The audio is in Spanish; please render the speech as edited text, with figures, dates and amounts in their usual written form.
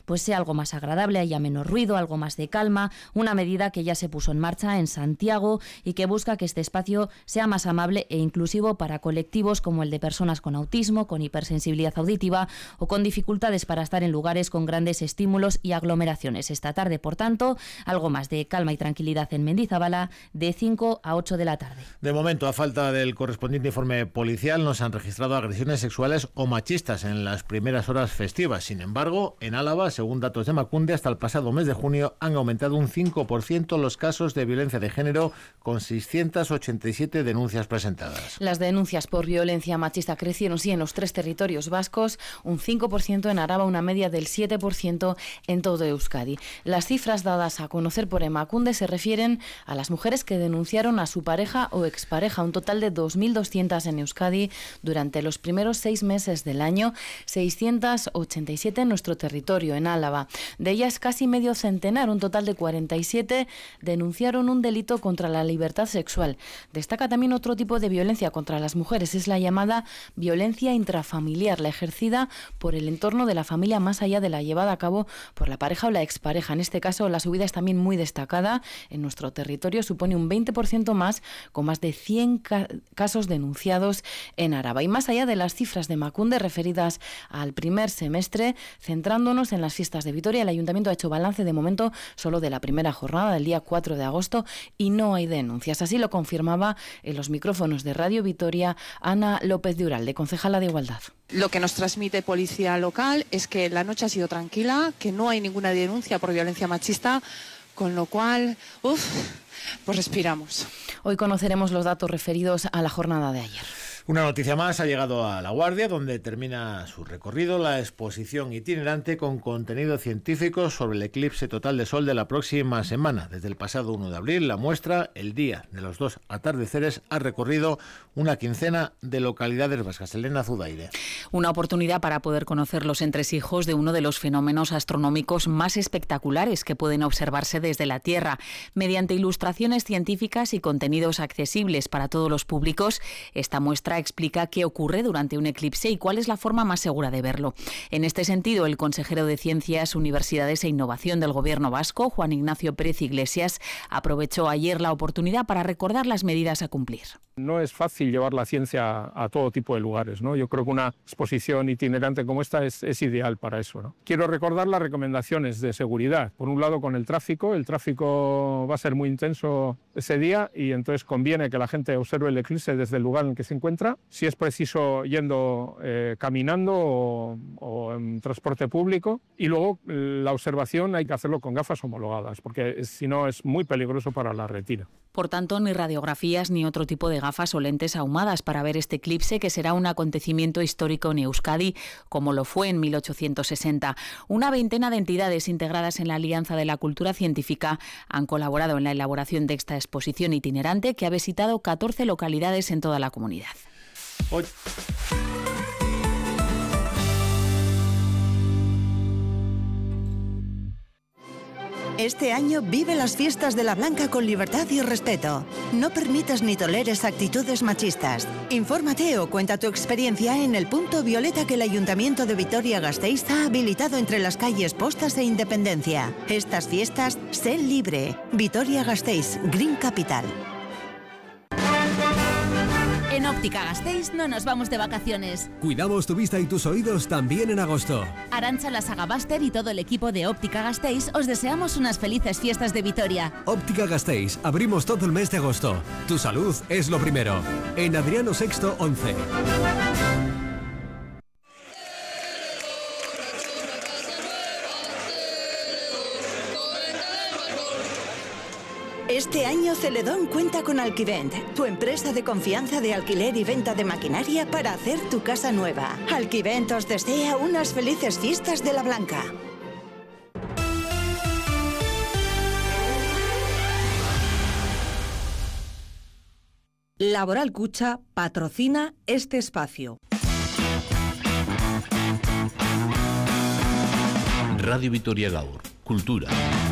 pues sea algo más agradable, haya menos ruido, algo más de calma, una medida que ya se puso en marcha en Santiago y que busca que este espacio sea más amable e inclusivo para colectivos como el de personas con autismo, con hipersensibilidad auditiva o con dificultades para estar en lugares con grandes estímulos y aglomeraciones. Esta tarde, por tanto, algo más de calma y tranquilidad en Mendizabala de 5 a 8 de la tarde. De momento, a falta del correspondiente informe policial, no se han registrado agresiones sexuales o machistas en las primeras horas festivas. Sin embargo, en Álava, según datos de Emakunde, hasta el pasado mes de junio han aumentado un 5% los casos de violencia de género, con 687 denuncias presentadas. Las denuncias por violencia machista crecieron, sí, en los 3 territorios vascos, un 5% en Araba, una media del 7% en todo Euskadi. Las cifras dadas a conocer por Emakunde se refieren a las mujeres que denunciaron a su pareja o expareja, un total de 2.200 en Euskadi durante los primeros 6 meses del año, 687 en nuestro territorio, en Álava. De ellas, casi medio centenar, un total de 47, denunciaron un delito contra la libertad sexual. Destaca también otro tipo de violencia contra las mujeres, es la llamada violencia intrafamiliar, la ejercida por el entorno de la familia más allá de la llevada a cabo por la pareja o la expareja. En este caso, la subida es también muy destacada. En nuestro territorio supone un 20% más, con más de 100 casos denunciados en Araba. Y más allá de las cifras de Emakunde referidas al primer semestre, centrándonos en las fiestas de Vitoria, el Ayuntamiento ha hecho balance de momento solo de la primera jornada del día 4 de agosto y no hay denuncias. Así lo confirmaba en los micrófonos de Radio Vitoria Ana López de Uralde, concejala de Igualdad. Lo que nos transmite Policía Local es que la noche ha sido tranquila, que no hay ninguna denuncia por violencia machista, con lo cual, pues respiramos. Hoy conoceremos los datos referidos a la jornada de ayer. Una noticia más ha llegado a La Guardia, donde termina su recorrido la exposición itinerante con contenido científico sobre el eclipse total de sol de la próxima semana. Desde el pasado 1 de abril, la muestra, el día de los 2 atardeceres, ha recorrido una quincena de localidades vascas. Elena Zudaire. Una oportunidad para poder conocer los entresijos de uno de los fenómenos astronómicos más espectaculares que pueden observarse desde la Tierra. Mediante ilustraciones científicas y contenidos accesibles para todos los públicos, esta muestra explica qué ocurre durante un eclipse y cuál es la forma más segura de verlo. En este sentido, el consejero de Ciencias, Universidades e Innovación del Gobierno vasco, Juan Ignacio Pérez Iglesias, aprovechó ayer la oportunidad para recordar las medidas a cumplir. No es fácil llevar la ciencia a todo tipo de lugares, ¿no? Yo creo que una exposición itinerante como esta es ideal para eso, ¿no? Quiero recordar las recomendaciones de seguridad. Por un lado, con el tráfico va a ser muy intenso ese día y entonces conviene que la gente observe el eclipse desde el lugar en el que se encuentra. Si es preciso, yendo caminando o en transporte público. Y luego la observación hay que hacerlo con gafas homologadas, porque si no es muy peligroso para la retina. Por tanto, ni radiografías ni otro tipo de gafas o lentes ahumadas para ver este eclipse, que será un acontecimiento histórico en Euskadi, como lo fue en 1860. Una veintena de entidades integradas en la Alianza de la Cultura Científica han colaborado en la elaboración de esta exposición itinerante, que ha visitado 14 localidades en toda la comunidad. Hoy. Este año vive las fiestas de la Blanca con libertad y respeto. No permitas ni toleres actitudes machistas. Infórmate o cuenta tu experiencia en el punto violeta que el Ayuntamiento de Vitoria-Gasteiz ha habilitado entre las calles Postas e Independencia. Estas fiestas, sé libre. Vitoria-Gasteiz, Green Capital. En Óptica Gasteiz no nos vamos de vacaciones. Cuidamos tu vista y tus oídos también en agosto. Arantxa Lasagabaster y todo el equipo de Óptica Gasteiz os deseamos unas felices fiestas de Vitoria. Óptica Gasteiz, abrimos todo el mes de agosto. Tu salud es lo primero. En Adriano VI 11. Este año Celedón cuenta con Alquivent, tu empresa de confianza de alquiler y venta de maquinaria para hacer tu casa nueva. Alquivent os desea unas felices fiestas de la Blanca. Laboral Cucha patrocina este espacio. Radio Vitoria Gaur, Cultura.